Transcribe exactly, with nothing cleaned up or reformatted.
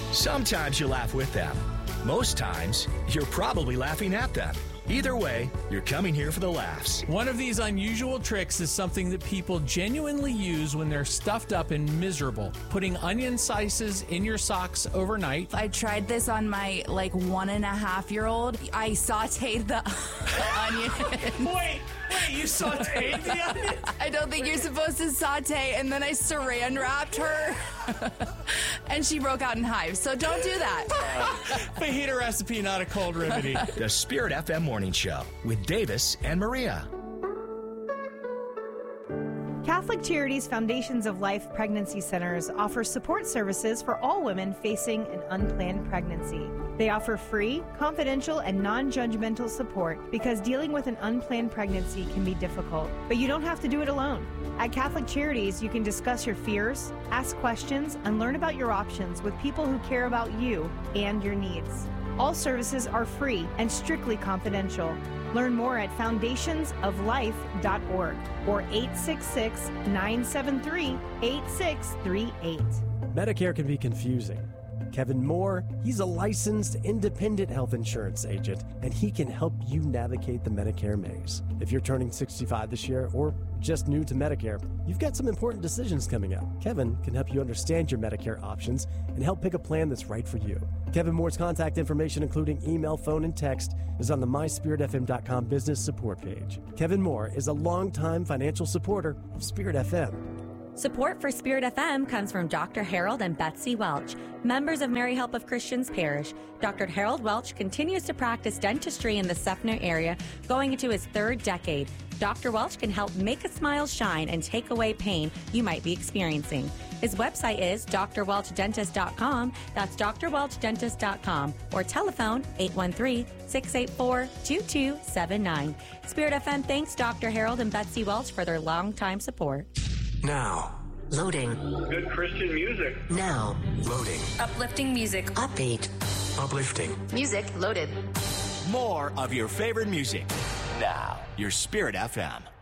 Sometimes you laugh with them. Most times, you're probably laughing at them. Either way, you're coming here for the laughs. One of these unusual tricks is something that people genuinely use when they're stuffed up and miserable. Putting onion slices in your socks overnight. I tried this on my, like, one and a half year old. I sauteed the onion. Wait, wait, you sauteed the onion? I don't think you're supposed to saute, and then I saran wrapped her. And she broke out in hives, so don't do that. Fajita recipe, not a cold remedy. The Spirit F M Morning Show with Davis and Maria. Catholic Charities Foundations of Life Pregnancy Centers offer support services for all women facing an unplanned pregnancy. They offer free, confidential, and non-judgmental support because dealing with an unplanned pregnancy can be difficult, but you don't have to do it alone. At Catholic Charities, you can discuss your fears, ask questions, and learn about your options with people who care about you and your needs. All services are free and strictly confidential. Learn more at foundations of life dot org or eight six six, nine seven three, eight six three eight. Medicare can be confusing. Kevin Moore, he's a licensed independent health insurance agent, and he can help you navigate the Medicare maze. If you're turning sixty-five this year or just new to Medicare, you've got some important decisions coming up. Kevin can help you understand your Medicare options and help pick a plan that's right for you. Kevin Moore's contact information, including email, phone, and text, is on the my spirit f m dot com business support page. Kevin Moore is a longtime financial supporter of Spirit F M. Support for Spirit F M comes from Doctor Harold and Betsy Welch, members of Mary Help of Christians Parish. Doctor Harold Welch continues to practice dentistry in the Seffner area, going into his third decade. Doctor Welch can help make a smile shine and take away pain you might be experiencing. His website is d r welch dentist dot com. That's d r welch dentist dot com. Or telephone eight one three, six eight four, two two seven nine. Spirit F M thanks Doctor Harold and Betsy Welch for their longtime support. Now. Loading. Good Christian music. Now. Loading. Uplifting music. Upbeat. Uplifting. Music loaded. More of your favorite music. Now, your Spirit F M.